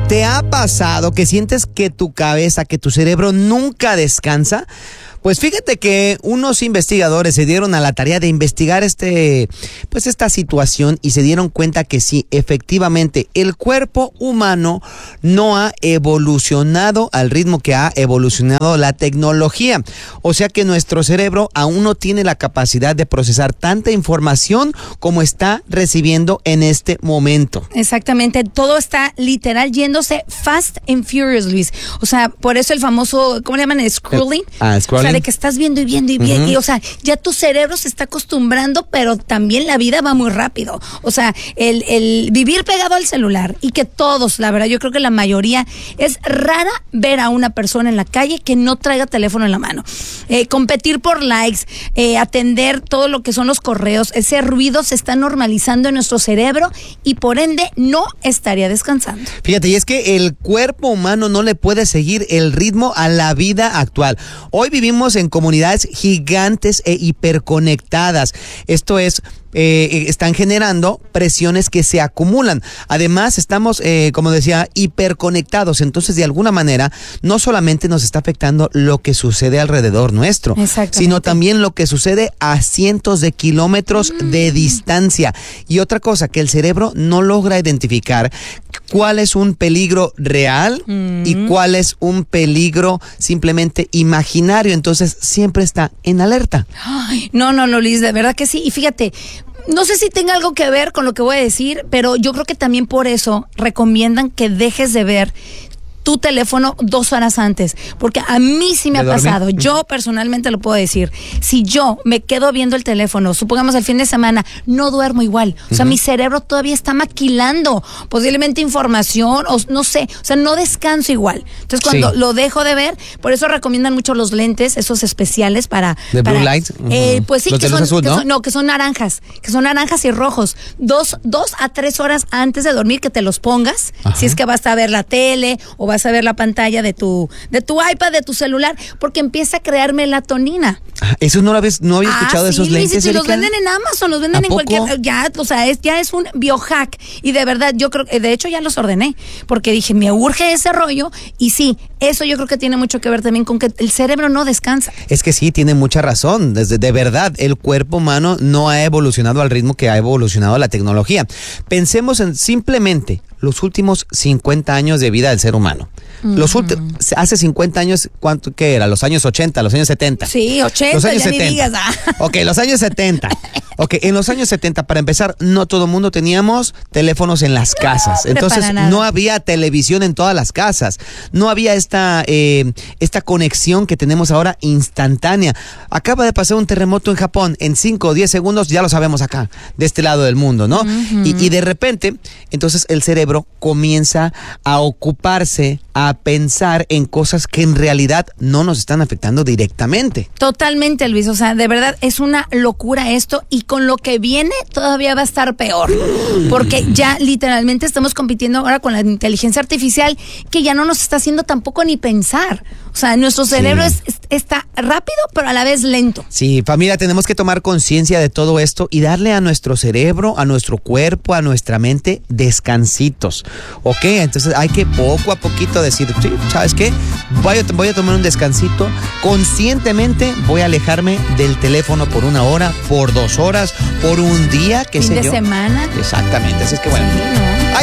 ¿Te ha pasado que sientes que tu cabeza, que tu cerebro nunca descansa? Pues fíjate que unos investigadores se dieron a la tarea de investigar esta situación y se dieron cuenta que sí, efectivamente, el cuerpo humano no ha evolucionado al ritmo que ha evolucionado la tecnología. O sea que nuestro cerebro aún no tiene la capacidad de procesar tanta información como está recibiendo en este momento. Exactamente, todo está literal yéndose fast and furious, Luis. O sea, por eso el famoso, ¿cómo le llaman? Scrolling. Scrolling. O sea, de que estás viendo y viendo y viendo. Y, o sea, ya tu cerebro se está acostumbrando, pero también la vida va muy rápido. O sea, el vivir pegado al celular y que todos, la verdad, yo creo que la mayoría, es rara ver a una persona en la calle que no traiga teléfono en la mano. Competir por likes, atender todo lo que son los correos, ese ruido se está normalizando en nuestro cerebro y por ende no estaría descansando. Fíjate, y es que el cuerpo humano no le puede seguir el ritmo a la vida actual. Hoy vivimos en comunidades gigantes e hiperconectadas. Esto es, están generando presiones que se acumulan. Además, estamos, como decía, hiperconectados. Entonces, de alguna manera, no solamente nos está afectando lo que sucede alrededor nuestro, sino también lo que sucede a cientos de kilómetros de distancia. Y otra cosa, que el cerebro no logra identificar cuál es un peligro real y cuál es un peligro simplemente imaginario. Entonces, siempre está en alerta. Ay, no, Luis, de verdad que sí. Y fíjate, no sé si tenga algo que ver con lo que voy a decir, pero yo creo que también por eso recomiendan que dejes de ver tu teléfono 2 horas antes, porque a mí sí me ha pasado. Yo personalmente lo puedo decir. Si yo me quedo viendo el teléfono, supongamos el fin de semana, no duermo igual. O sea, mi cerebro todavía está maquilando posiblemente información, o no sé, o sea, no descanso igual. Entonces, cuando lo dejo de ver, por eso recomiendan mucho los lentes, esos especiales para blue light. Pues sí, los que son, azul, ¿no? Que son naranjas y rojos. 2 a 3 horas antes de dormir que te los pongas. Si es que vas a ver la tele o vas a ver la pantalla de tu iPad, de tu celular, porque empieza a crear melatonina. Eso no había escuchado de esos lentes, si Erika. los venden en Amazon, los venden en cualquier, ya, o sea, ya es un biohack, y de verdad, yo creo que, de hecho ya los ordené, porque dije, me urge ese rollo, y sí, eso yo creo que tiene mucho que ver también con que el cerebro no descansa. Es que sí, tiene mucha razón, de verdad, el cuerpo humano no ha evolucionado al ritmo que ha evolucionado la tecnología. Pensemos en simplemente los últimos 50 años de vida del ser humano. Hace 50 años, ¿qué era? ¿Los años 80, los años 70? Sí, 80, los años ya 70. Ni digas. Ok, los años 70. Ok, en los años 70, para empezar, no todo el mundo teníamos teléfonos en las casas. Entonces, no había televisión en todas las casas. No había esta conexión que tenemos ahora instantánea. Acaba de pasar un terremoto en Japón. En 5 o 10 segundos ya lo sabemos acá, de este lado del mundo, ¿no? Y de repente, entonces el cerebro comienza a ocuparse, a pensar en cosas que en realidad no nos están afectando directamente. Totalmente, Luis, o sea, de verdad es una locura esto, y con lo que viene todavía va a estar peor, porque ya literalmente estamos compitiendo ahora con la inteligencia artificial, que ya no nos está haciendo tampoco ni pensar. O sea, nuestro cerebro está rápido, pero a la vez lento. Sí, familia, tenemos que tomar conciencia de todo esto y darle a nuestro cerebro, a nuestro cuerpo, a nuestra mente descansitos. Ok, entonces hay que poco a poquito decir, sí, ¿sabes qué? Voy a tomar un descansito. Conscientemente voy a alejarme del teléfono por 1 hora, por 2 horas, por un día, qué sé yo. ¿Fin de semana? Exactamente, así es que bueno. Sí, ¿no?